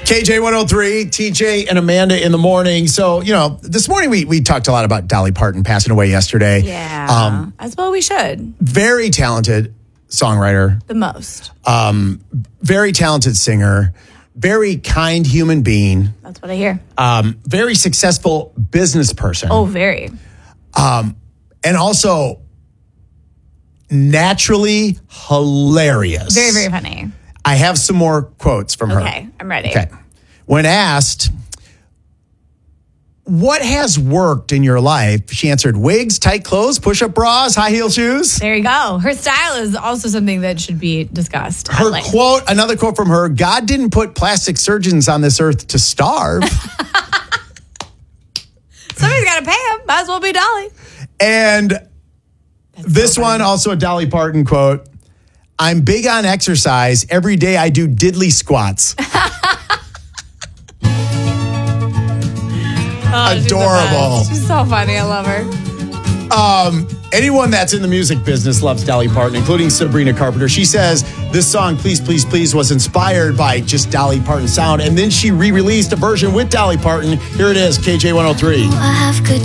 KJ 103, TJ and Amanda in the morning. So, this morning we talked a lot about Dolly Parton passing away yesterday. Yeah, as well we should. Very talented songwriter. The most. Very talented singer. Very kind human being. That's what I hear. Very successful business person. Oh, very. And also naturally hilarious. Very, very funny. I have some more quotes from her. Okay, I'm ready. Okay. When asked, what has worked in your life? She answered, wigs, tight clothes, push-up bras, high heel shoes. There you go. Her style is also something that should be discussed. Her quote, another quote from her, God didn't put plastic surgeons on this earth to starve. Somebody's got to pay him. Might as well be Dolly. And this one, also a Dolly Parton quote, I'm big on exercise. Every day I do diddly squats. Adorable. She's so funny. I love her. Anyone that's in the music business loves Dolly Parton, including Sabrina Carpenter. She says this song, Please, Please, Please, was inspired by just Dolly Parton's sound. And then she re-released a version with Dolly Parton. Here it is, KJ 103.